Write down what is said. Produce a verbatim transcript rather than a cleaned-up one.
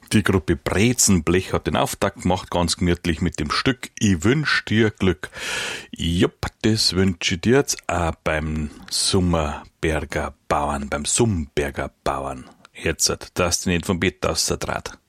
Die Gruppe Brezenblech hat den Auftakt gemacht, ganz gemütlich mit dem Stück Ich wünsch dir Glück. Jupp, das wünsche ich dir jetzt auch beim Summerberger Bauern, beim Sumberger Bauern. Jetzt, dass du nicht vom Bett aus draht.